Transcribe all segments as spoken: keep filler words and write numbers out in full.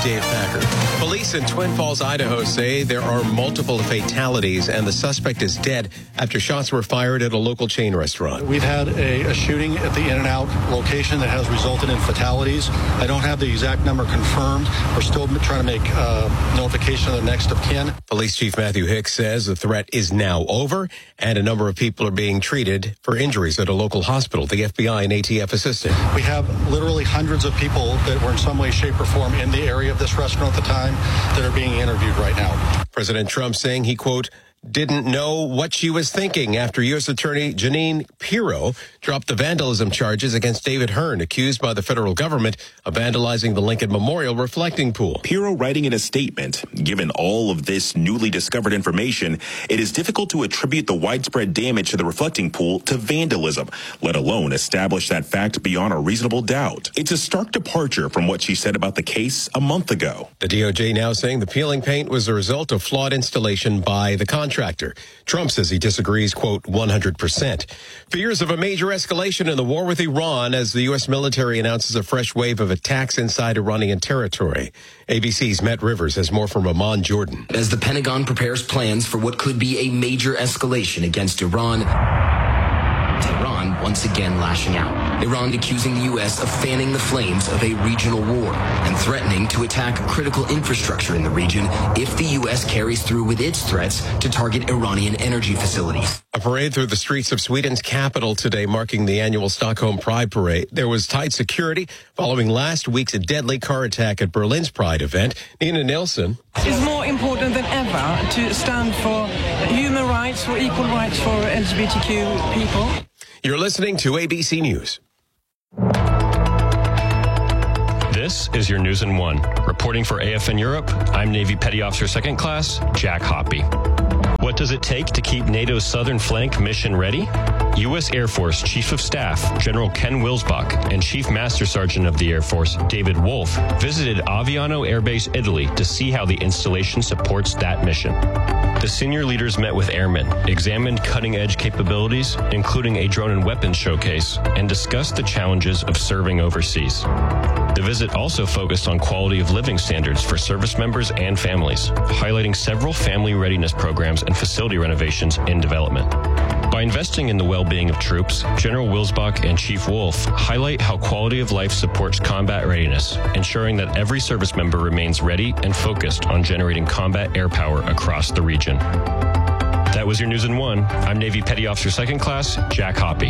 Dave Packer. Police in Twin Falls, Idaho say there are multiple fatalities and the suspect is dead after shots were fired at a local chain restaurant. We've had a, a shooting at the In-N-Out location that has resulted in fatalities. I don't have the exact number confirmed. We're still trying to make uh, notification of the next of kin. Police Chief Matthew Hicks says the threat is now over and a number of people are being treated for injuries at a local hospital. The F B I and A T F assisted. We have literally hundreds of people that were in some way, shape, or form in the area of this restaurant at the time that are being interviewed right now. President Trump saying he, quote, didn't know what she was thinking after U S Attorney Jeanine Pirro dropped the vandalism charges against David Hearn, accused by the federal government of vandalizing the Lincoln Memorial reflecting pool. Pirro writing in a statement, given all of this newly discovered information, it is difficult to attribute the widespread damage to the reflecting pool to vandalism, let alone establish that fact beyond a reasonable doubt. It's a stark departure from what she said about the case a month ago. The D O J now saying the peeling paint was the result of flawed installation by the contractor. Trump says he disagrees, quote, one hundred percent. Fears of a major escalation in the war with Iran as the U S military announces a fresh wave of attacks inside Iranian territory. A B C's Matt Rivers has more from Amman, Jordan. As the Pentagon prepares plans for what could be a major escalation against Iran, Tehran once again lashing out. Iran accusing the U S of fanning the flames of a regional war and threatening to attack critical infrastructure in the region if the U S carries through with its threats to target Iranian energy facilities. A parade through the streets of Sweden's capital today marking the annual Stockholm Pride Parade. There was tight security following last week's deadly car attack at Berlin's Pride event. Nina Nilsson. It's more important than ever to stand for human rights, for equal rights for L G B T Q people. You're listening to A B C News. This is your News in One. Reporting for A F N Europe, I'm Navy Petty Officer Second Class Jack Hoppy. What does it take to keep NATO's southern flank mission ready? U S Air Force Chief of Staff General Ken Wilsbach and Chief Master Sergeant of the Air Force David Wolf visited Aviano Air Base, Italy to see how the installation supports that mission. The senior leaders met with airmen, examined cutting-edge capabilities, including a drone and weapons showcase, and discussed the challenges of serving overseas. The visit also focused on quality of living standards for service members and families, highlighting several family readiness programs and facility renovations in development. By investing in the well-being of troops, General Wilsbach and Chief Wolf highlight how quality of life supports combat readiness, ensuring that every service member remains ready and focused on generating combat air power across the region. That was your News in One. I'm Navy Petty Officer Second Class Jack Hoppy.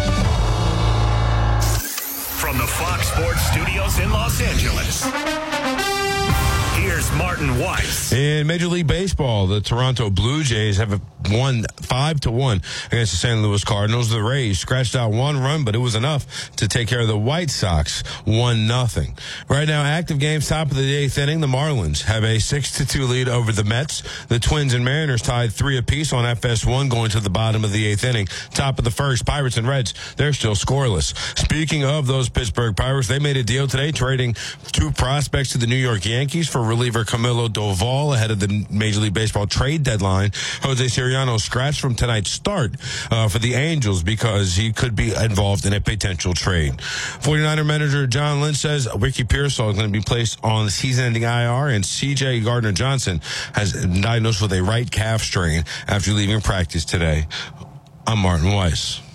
From the Fox Sports Studios in Los Angeles, here's Martin Weiss. In Major League Baseball, the Toronto Blue Jays have won five to one against the Saint Louis Cardinals. The Rays scratched out one run, but it was enough to take care of the White Sox, one nothing. Right now, active games, top of the eighth inning. The Marlins have a six to two lead over the Mets. The Twins and Mariners tied three apiece on F S one going to the bottom of the eighth inning. Top of the first, Pirates and Reds, they're still scoreless. Speaking of those Pittsburgh Pirates, they made a deal today trading two prospects to the New York Yankees for reliever Camilo Doval ahead of the Major League Baseball trade deadline. Jose Siriano scratched from tonight's start uh, for the Angels because he could be involved in a potential trade. forty-niner manager John Lynch says Ricky Pearsall is going to be placed on the season-ending I R, and C J Gardner-Johnson has been diagnosed with a right calf strain after leaving practice today. I'm Martin Weiss.